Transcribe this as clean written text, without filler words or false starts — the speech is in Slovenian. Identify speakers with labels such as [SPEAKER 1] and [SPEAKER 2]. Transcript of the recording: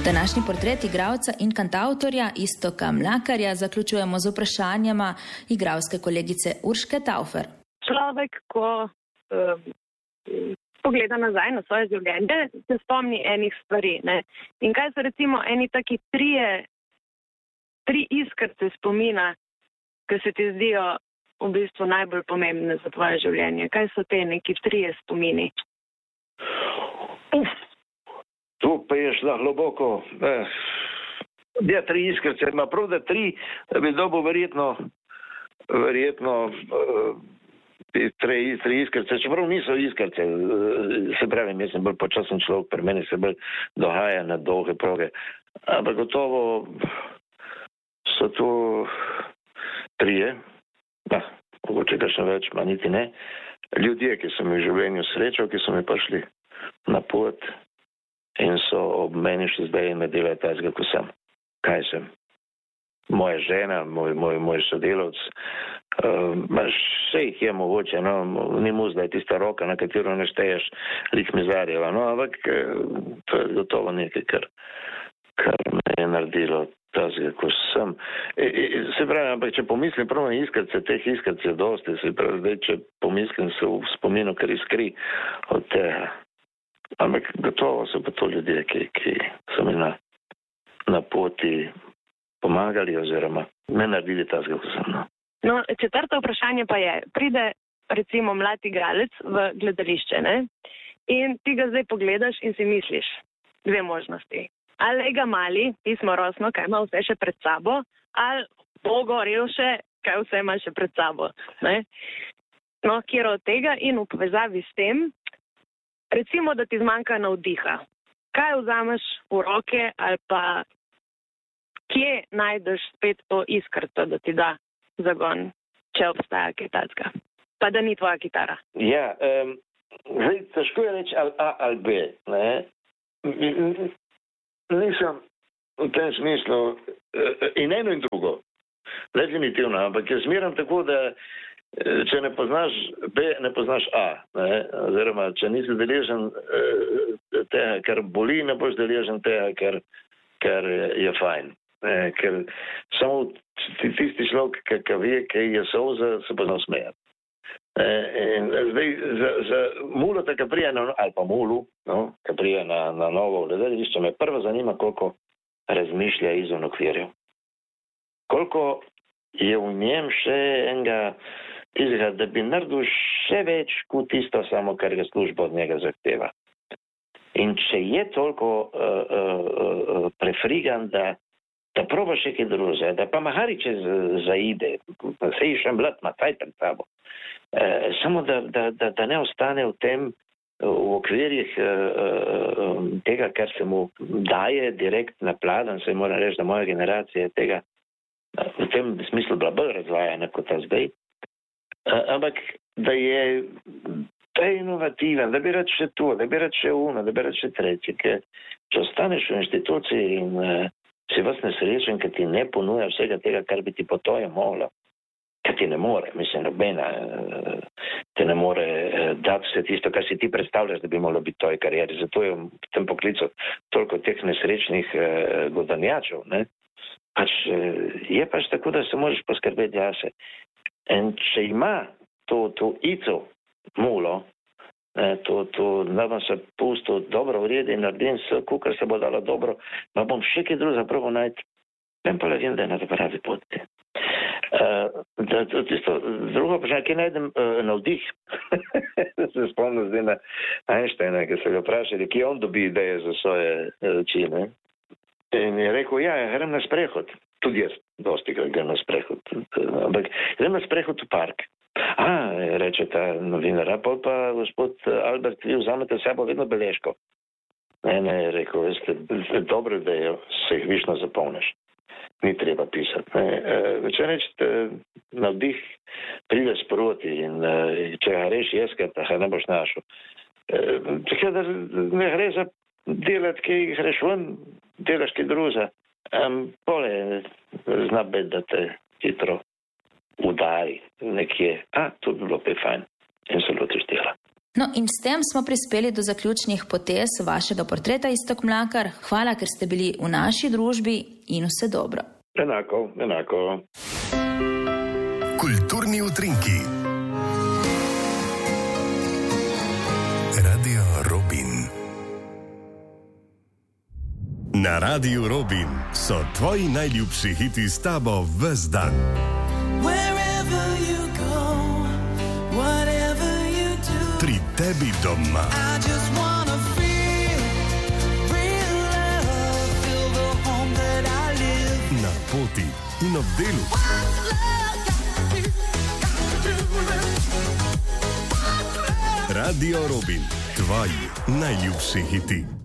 [SPEAKER 1] Današnji portret igralca in kantavtorja Iztoka Mlakarja zaključujemo z vprašanjama igralske kolegice Urške Taufer.
[SPEAKER 2] Človek, ko pogleda nazaj na svoje življenje, se spomni enih stvari. Ne? In kaj so recimo eni taki tri iskrce spomina, ki se ti zdijo v bistvu najbolj pomembne za tvoje življenje? Kaj so te neki trije spomini?
[SPEAKER 3] Tu pa je šla globoko. Ja, tri iskrce. Ma prav, da tri bi dobil verjetno tri iskrce. Čeprav niso iskrce. Se pravi, jaz sem bolj počasen človek, pri meni se bolj dohaja na dolge proge. Ampak gotovo so tu trije. Mogoče kakšno več, ma niti ne. Ljudje, ki so mi v življenju srečal, ki so mi prišli na pot in so ob meni še zdaj in me delajo tajzga, ko sem. Kaj sem? Moja žena, moj sodelavc, vse jih je mogoče, no, ni muzda je tista roka, na katero ne šteješ lik mizarjeva, no, ampak to je gotovo nekaj, kar me je naredilo tajzga, ko sem. Se pravi, ampak če pomislim prvo na iskrce, teh iskrce je dosti, se pravi, zdaj, če pomislim se v spominu, kar iskri od tega. Ampak gotovo so pa to ljudje, ki so mi na poti pomagali oziroma me naredili tajzga, ko sem.
[SPEAKER 2] No, četrto vprašanje pa je, pride recimo mlad igralec v gledališče, ne? In ti ga zdaj pogledaš in si misliš dve možnosti. Ali ga mali, pismo rosno, kaj ima vse še pred sabo, ali bo gorel še, kaj vse ima še pred sabo. Ne? No, kjer od tega in v povezavi s tem, recimo, da ti zmanjka navdiha. Kaj vzameš v roke ali pa kje najdeš spet to iskrco, da ti da zagon, če obstaja kaj takega? Pa da ni tvoja kitara.
[SPEAKER 3] Ja, zdaj, težko je reči ali A ali B. Ne? Nisem v tem smislu in eno in drugo. Definitivno, ampak jaz zmeram tako, da če ne poznaš B, ne poznaš A. Ne? Oziroma, če nisi deležen tega, kar boli, ne boš deležen tega, kar je fajn. Ker samo tisti človek, ki ve, kaj je solza, se pa zna smejati. In zdaj za mulota, ki prija ali pa mulu, no, ki prija na novo gledališče, me prvo zanima, koliko razmišlja izven okvirjev. Koliko je v njem še enega tistega, da bi naredil še več kot tisto samo, kar ga služba od njega zahteva. In če je toliko prefrigan, da proba še kaj druge, da pa mahari če zaide, se je še mlad, ima taj pred sabo. Samo da ne ostane v tem, v okvirjih tega, kar se mu daje direkt na pladen, se mora reči, da moja generacija tega v tem smislu bila bolj razvajana kot ta zdaj. Ampak da je inovativen, da bi rad še to, da bi rad še uno, da bi rad še tretje, ker če ostaneš v inštituciji in si vas nesrečen, ker ti ne ponuja vsega tega, kar bi ti po to je moglo. Ker ti ne more, mislim, nobena te ne more dati vse tisto, kar si ti predstavljaš, da bi moglo biti toj karijeri. Zato je v tem poklicu toliko teh nesrečnih godanjačev. Ne? Je pač tako, da se moraš poskrbeti jase. In če ima to ico mulo, da bom se pustil dobro vredi in naredim vse, kukor se bo dalo dobro, ma bom še kaj drugo zapravo najti. Vem pa legem, da je na pravi poti. Tisto drugo vprašanje, kje najdem navdih? Se spomnim zdaj na Einsteina, ki so ga vprašali, kje on dobi ideje za svoje reči. In je rekel, ja, grem na sprehod. Tudi jaz dosti grem na sprehod. Ampak grem na sprehod v park. Reče ta novinar, pa gospod Albert, vi vzamete sabo vedno beležko. Ne, je rekel, veste, dobro, da se jih višno zapolniš. Ni treba pisati. Če rečete, navdih pride sproti in če ga reš jeskati, ne boš našel. Tako da ne gre za delati, ki greš ven, delaš kaj druga. Pole zna biti, da te hitro udari nekje. To bi bilo pa fajn. In se lotiš dela.
[SPEAKER 1] No in s tem smo prispeli do zaključnih potez vašega portreta, Iztok Mlakar. Hvala, ker ste bili v naši družbi in vse dobro.
[SPEAKER 3] Enako.
[SPEAKER 4] Kulturni utrinki. Radio Robin. Na Radiu Robin so tvoji najljubši hiti s tabo ves dan. Pri tebi doma. Na poti in ob delu. Radio Robin, tvoji najljubši hiti.